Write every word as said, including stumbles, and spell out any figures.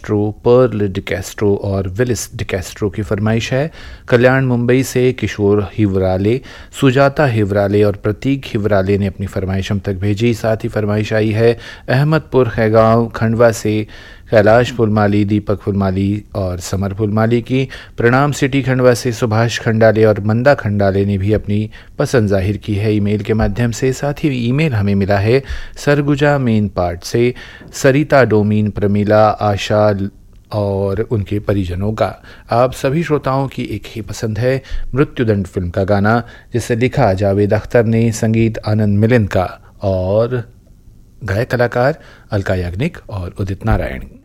डिकैस्ट्रो, Perl डिकैस्ट्रो और Willis डिकैस्ट्रो की फरमाइश है। कल्याण मुंबई से किशोर हिवराले, सुजाता हिवराले और प्रतीक हिवराले ने अपनी फरमाइश हम तक भेजी। साथ ही फरमाइश आई है अहमदपुर खैगांव खंडवा से कैलाश फुलमाली, दीपक फुलमाली और समर फुलमाली की। प्रणाम सिटी खंडवा से सुभाष खंडाले और मंदा खंडाले ने भी अपनी पसंद जाहिर की है ईमेल के माध्यम से। साथ ही ईमेल हमें मिला है सरगुजा मेन पार्ट से सरिता डोमीन, प्रमीला, आशा और उनके परिजनों का। आप सभी श्रोताओं की एक ही पसंद है मृत्युदंड फिल्म का गाना, जिसे लिखा जावेद अख्तर ने, संगीत आनंद मिलिंद का और गायक कलाकार अलका याग्निक और उदित नारायण।